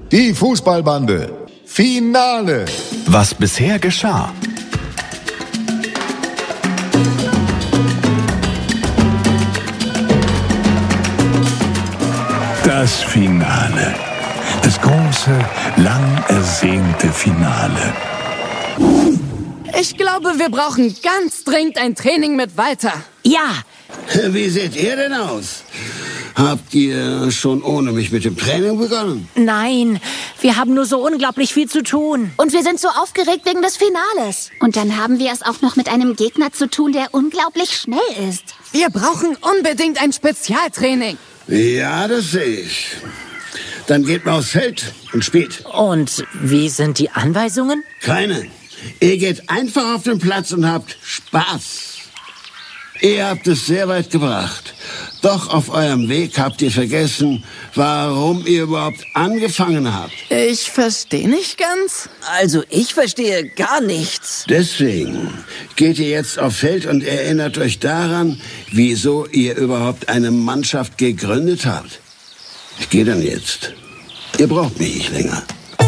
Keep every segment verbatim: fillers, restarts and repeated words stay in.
Die Fußballbande. Finale. Was bisher geschah. Das Finale. Das große, lang ersehnte Finale. Ich glaube, wir brauchen ganz dringend ein Training mit Walter. Ja. Wie seht ihr denn aus? Habt ihr schon ohne mich mit dem Training begonnen? Nein, wir haben nur so unglaublich viel zu tun. Und wir sind so aufgeregt wegen des Finales. Und dann haben wir es auch noch mit einem Gegner zu tun, der unglaublich schnell ist. Wir brauchen unbedingt ein Spezialtraining. Ja, das sehe ich. Dann geht mal aufs Feld und spielt. Und wie sind die Anweisungen? Keine. Ihr geht einfach auf den Platz und habt Spaß. Ihr habt es sehr weit gebracht. Doch auf eurem Weg habt ihr vergessen, warum ihr überhaupt angefangen habt. Ich verstehe nicht ganz. Also ich verstehe gar nichts. Deswegen geht ihr jetzt aufs Feld und erinnert euch daran, wieso ihr überhaupt eine Mannschaft gegründet habt. Ich gehe dann jetzt. Ihr braucht mich nicht länger.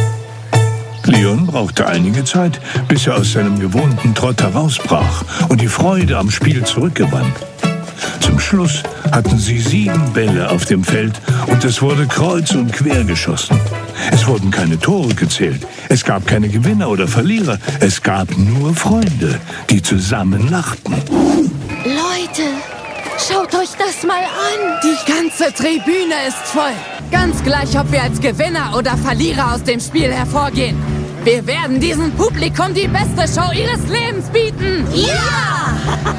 Leon brauchte einige Zeit, bis er aus seinem gewohnten Trott herausbrach und die Freude am Spiel zurückgewann. Zum Schluss hatten sie sieben Bälle auf dem Feld und es wurde kreuz und quer geschossen. Es wurden keine Tore gezählt, es gab keine Gewinner oder Verlierer, es gab nur Freunde, die zusammen lachten. Leute, schaut euch das mal an. Die ganze Tribüne ist voll. Ganz gleich, ob wir als Gewinner oder Verlierer aus dem Spiel hervorgehen. Wir werden diesem Publikum die beste Show ihres Lebens bieten. Ja!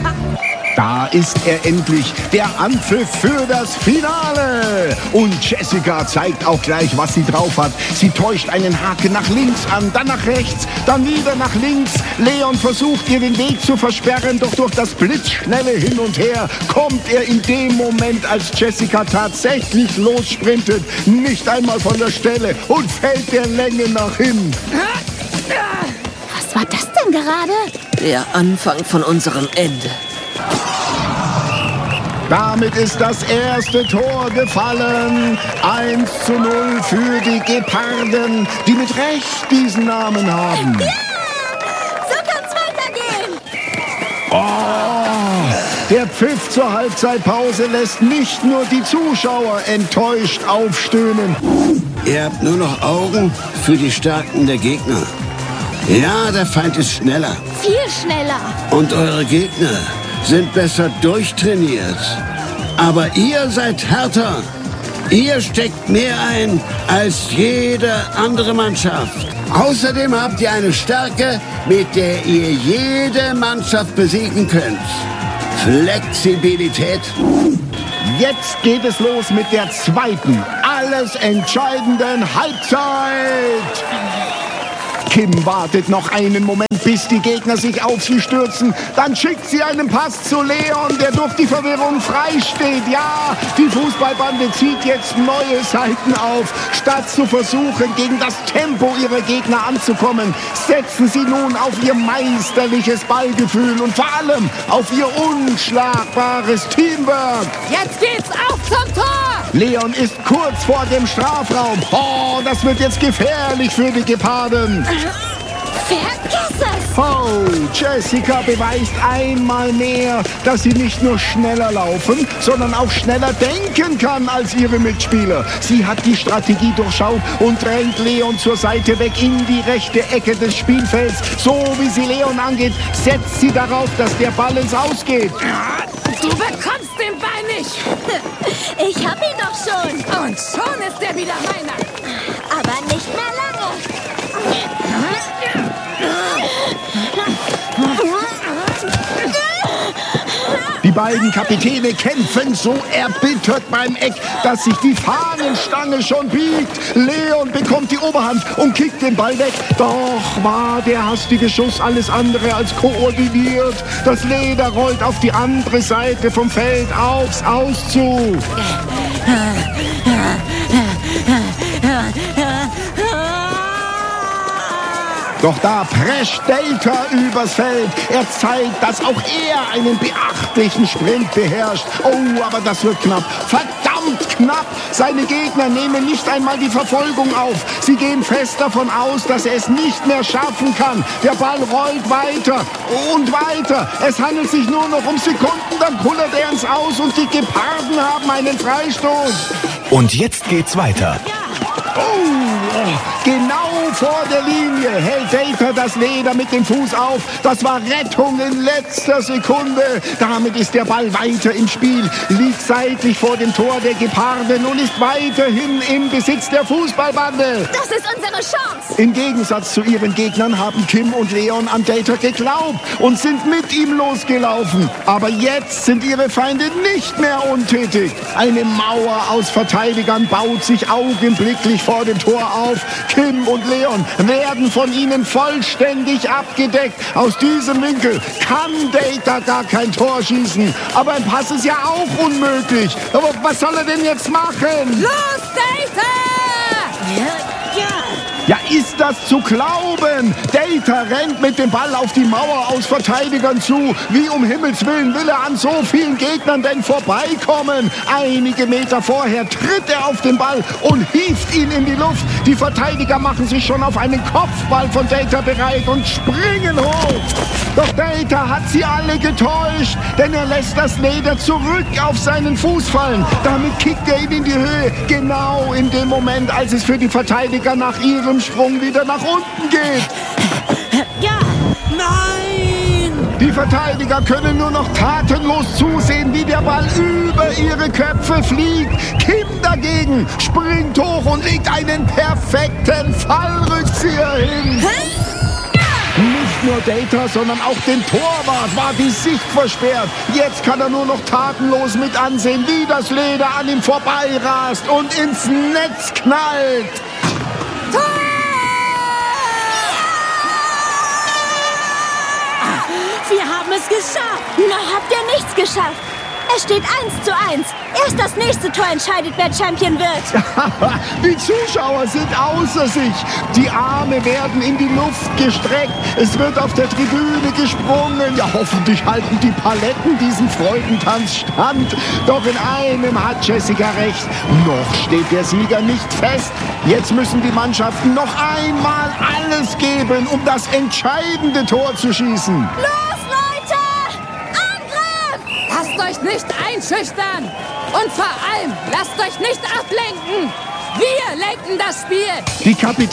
Da ist er endlich, der Anpfiff für das Finale. Und Jessica zeigt auch gleich, was sie drauf hat. Sie täuscht einen Haken nach links an, dann nach rechts, dann wieder nach links. Leon versucht, ihr den Weg zu versperren, doch durch das blitzschnelle Hin und Her kommt er in dem Moment, als Jessica tatsächlich lossprintet, nicht einmal von der Stelle und fällt der Länge nach hin. Was war das denn gerade? Der Anfang von unserem Ende. Damit ist das erste Tor gefallen. eins zu null für die Geparden, die mit Recht diesen Namen haben. Ja! So kann's weitergehen! Oh, der Pfiff zur Halbzeitpause lässt nicht nur die Zuschauer enttäuscht aufstöhnen. Ihr habt nur noch Augen für die Stärken der Gegner. Ja, der Feind ist schneller. Viel schneller. Und eure Gegner sind besser durchtrainiert. Aber ihr seid härter. Ihr steckt mehr ein als jede andere Mannschaft. Außerdem habt ihr eine Stärke, mit der ihr jede Mannschaft besiegen könnt. Flexibilität. Jetzt geht es los mit der zweiten, alles entscheidenden Halbzeit. Kim wartet noch einen Moment, bis die Gegner sich auf sie stürzen. Dann schickt sie einen Pass zu Leon, der durch die Verwirrung frei steht. Ja, die Fußballbande zieht jetzt neue Seiten auf. Statt zu versuchen, gegen das Tempo ihrer Gegner anzukommen, setzen sie nun auf ihr meisterliches Ballgefühl und vor allem auf ihr unschlagbares Teamwork. Jetzt geht's auf zum Tor! Leon ist kurz vor dem Strafraum. Oh, das wird jetzt gefährlich für die Geparden. Vergiss es! Oh, Jessica beweist einmal mehr, dass sie nicht nur schneller laufen, sondern auch schneller denken kann als ihre Mitspieler. Sie hat die Strategie durchschaut und drängt Leon zur Seite weg in die rechte Ecke des Spielfelds. So wie sie Leon angeht, setzt sie darauf, dass der Ball ins Aus geht. Du bekommst den Ball nicht! Ich hab ihn doch schon! Und schon ist er wieder meiner! Aber nicht mehr lange! Die beiden Kapitäne kämpfen so erbittert beim Eck, dass sich die Fahnenstange schon biegt. Leon bekommt die Oberhand und kickt den Ball weg. Doch war der hastige Schuss alles andere als koordiniert. Das Leder rollt auf die andere Seite vom Feld aufs Aus zu. Doch da prescht Delta übers Feld. Er zeigt, dass auch er einen beachtlichen Sprint beherrscht. Oh, aber das wird knapp. Verdammt knapp. knapp. Seine Gegner nehmen nicht einmal die Verfolgung auf. Sie gehen fest davon aus, dass er es nicht mehr schaffen kann. Der Ball rollt weiter und weiter. Es handelt sich nur noch um Sekunden, dann kullert er ins Aus und die Geparden haben einen Freistoß. Und jetzt geht's weiter. Oh, genau vor der Linie hält Data das Leder mit dem Fuß auf. Das war Rettung in letzter Sekunde. Damit ist der Ball weiter im Spiel, liegt seitlich vor dem Tor der Geparden und ist weiterhin im Besitz der Fußballbande. Das ist unsere Chance. Im Gegensatz zu ihren Gegnern haben Kim und Leon an Data geglaubt und sind mit ihm losgelaufen. Aber jetzt sind ihre Feinde nicht mehr untätig. Eine Mauer aus Verteidigern baut sich augenblicklich vor dem Tor auf. Kim und Leon werden von ihnen vollständig abgedeckt. Aus diesem Winkel kann Data gar kein Tor schießen. Aber ein Pass ist ja auch unmöglich. Aber was soll er denn jetzt machen? Los, Data! Ja, ja. Ja, ist das zu glauben? Data rennt mit dem Ball auf die Mauer aus Verteidigern zu. Wie um Himmels Willen will er an so vielen Gegnern denn vorbeikommen? Einige Meter vorher tritt er auf den Ball und hieft ihn in die Luft. Die Verteidiger machen sich schon auf einen Kopfball von Data bereit und springen hoch. Doch Data hat sie alle getäuscht, denn er lässt das Leder zurück auf seinen Fuß fallen. Damit kickt er ihn in die Höhe, genau in dem Moment, als es für die Verteidiger nach ihrem Sprung wieder nach unten geht. Ja. Nein! Die Verteidiger können nur noch tatenlos zusehen, wie der Ball über ihre Köpfe fliegt. Kim dagegen springt hoch und legt einen perfekten Fallrückzieher hin. Nicht nur Data, sondern auch dem Torwart war die Sicht versperrt. Jetzt kann er nur noch tatenlos mit ansehen, wie das Leder an ihm vorbeirast und ins Netz knallt. Wir haben es geschafft. Noch habt ihr nichts geschafft. Es steht eins zu eins. Erst das nächste Tor entscheidet, wer Champion wird. Die Zuschauer sind außer sich. Die Arme werden in die Luft gestreckt. Es wird auf der Tribüne gesprungen. Ja, hoffentlich halten die Paletten diesem Freudentanz stand. Doch in einem hat Jessica recht. Noch steht der Sieger nicht fest. Jetzt müssen die Mannschaften noch einmal alles geben, um das entscheidende Tor zu schießen. Los, Leute! Angriff! Lasst euch nicht einschüchtern! Und vor allem, lasst euch nicht ablenken! Wir lenken das Spiel! Die Kapitän